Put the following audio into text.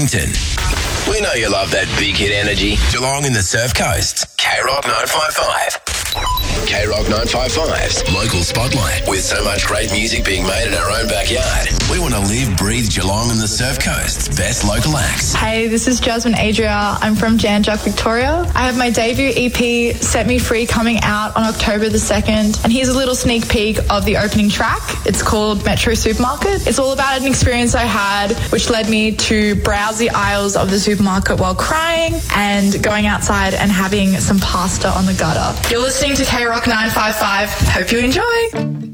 Mornington. We know you love that big hit energy. Geelong in the Surf Coast. K-Rock 955. K-Rock 955's Local Spotlight. With so much great music being made in our own backyard, we want to live, breathe Geelong and the Surf Coast's best local acts. Hey, this is Jasmine Adria. I'm from Jan Juc, Victoria. I have my debut EP, Set Me Free, coming out on October the 2nd. And here's a little sneak peek of the opening track. It's called Metro Supermarket. It's all about an experience I had which led me to browse the aisles of the supermarket while crying and going outside and having some pasta on the gutter. You're listening to K-Rock 955. Hope you enjoy.